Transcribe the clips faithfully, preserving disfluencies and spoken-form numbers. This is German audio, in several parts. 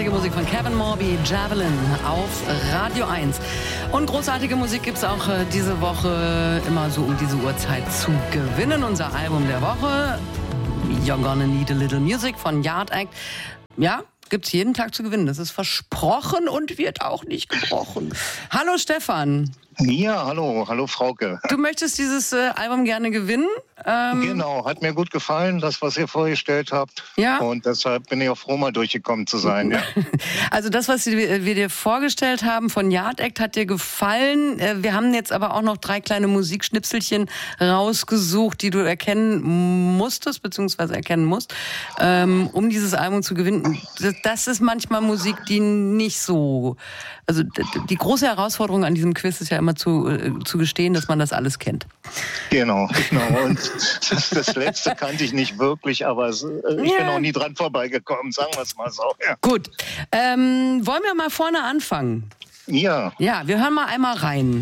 großartige Musik von Kevin Morby, Javelin auf Radio eins. Und großartige Musik gibt es auch äh, diese Woche immer so um diese Uhrzeit zu gewinnen. Unser Album der Woche, You're Gonna Need a Little Music von Yard Act. Ja, gibt's jeden Tag zu gewinnen. Das ist versprochen und wird auch nicht gebrochen. Hallo Stefan. Ja, hallo, hallo Frauke. Du möchtest dieses äh, Album gerne gewinnen? Ähm, genau, hat mir gut gefallen, das, was ihr vorgestellt habt. Ja. Und deshalb bin ich auch froh, mal durchgekommen zu sein. Ja. Also das, was wir, wir dir vorgestellt haben von Yard Act, hat dir gefallen. Wir haben jetzt aber auch noch drei kleine Musikschnipselchen rausgesucht, die du erkennen musstest, beziehungsweise erkennen musst, ähm, um dieses Album zu gewinnen. Das, das ist manchmal Musik, die nicht so... Also die große Herausforderung an diesem Quiz ist ja immer zu, äh, zu gestehen, dass man das alles kennt. Genau, genau. Und das, das Letzte kannte ich nicht wirklich, aber es, äh, ich ja. bin auch nie dran vorbeigekommen, sagen wir es mal so. Ja. Gut, ähm, wollen wir mal vorne anfangen? Ja. Ja, wir hören mal einmal rein.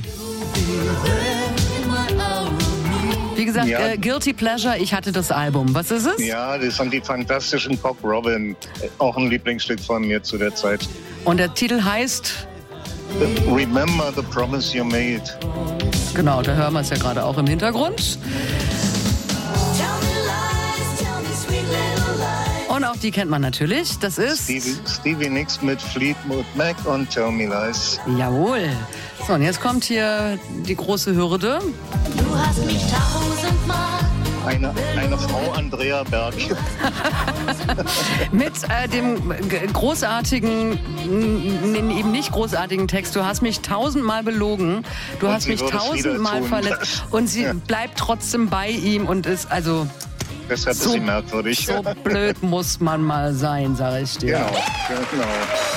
Wie gesagt, ja. äh, Guilty Pleasure, ich hatte das Album. Was ist es? Ja, das sind die fantastischen Cock Robin. Auch ein Lieblingsstück von mir zu der Zeit. Und der Titel heißt... Remember the promise you made. Genau, da hören wir es ja gerade auch im Hintergrund. Und auch die kennt man natürlich. Das ist... Stevie, Stevie Nicks mit Fleetwood Mac und Tell Me Lies. Jawohl. So, und jetzt kommt hier die große Hürde. Du hast mich tausendmal... Eine, eine Frau, Andrea Berg. Mit äh, dem g- großartigen, n- eben nicht großartigen Text. Du hast mich tausendmal belogen. Du Und hast sie mich würde es tausendmal wieder tun. verletzt. Und sie Ja. bleibt trotzdem bei ihm und ist also... Deshalb So- ist sie merkwürdig. So blöd muss man mal sein, sag ich dir. Genau, genau.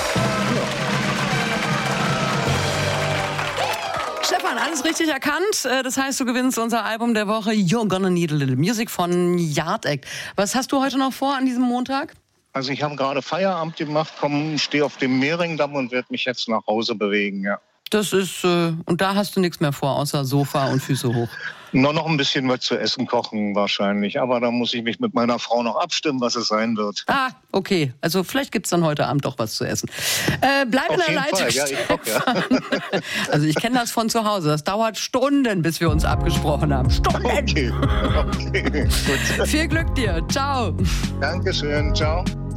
Stefan, alles richtig erkannt. Das heißt, du gewinnst unser Album der Woche You're Gonna Need a Little Music von Yard Act. Was hast du heute noch vor an diesem Montag? Also ich habe gerade Feierabend gemacht, komm, stehe auf dem Mehringdamm und werde mich jetzt nach Hause bewegen, ja. Das ist, äh, und da hast du nichts mehr vor, außer Sofa und Füße hoch. Nur noch ein bisschen was zu essen kochen wahrscheinlich, aber da muss ich mich mit meiner Frau noch abstimmen, was es sein wird. Ah, okay. Also vielleicht gibt's dann heute Abend doch was zu essen. Äh, bleib in Auf der jeden Leitung, Fall, ja, ich koche, ja. Stefan. Also ich kenne das von zu Hause. Das dauert Stunden, bis wir uns abgesprochen haben. Stunden! Okay, okay, gut. Viel Glück dir. Ciao. Dankeschön, ciao.